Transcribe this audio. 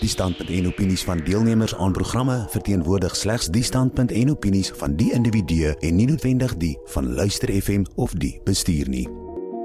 Die standpunt en opinies van deelnemers aan programme verteenwoordig slegs die standpunt en opinies van die individue en nie noodwendig die van Luister FM of die bestuur nie.